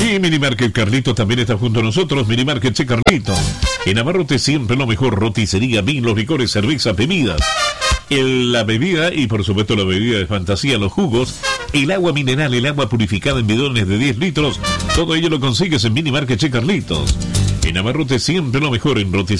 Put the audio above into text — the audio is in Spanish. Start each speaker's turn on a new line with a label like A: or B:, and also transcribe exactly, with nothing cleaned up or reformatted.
A: Y Minimarket Carlitos también está junto a nosotros. Minimarket Che Carlitos. En Abarrote siempre lo mejor. Roticería, vinos, licores, cervezas, bebidas. El, la bebida y por supuesto la bebida de fantasía, los jugos, el agua mineral, el agua purificada en bidones de diez litros. Todo ello lo consigues en Minimarket Che Carlitos. En Abarrote siempre lo mejor. En Roticería.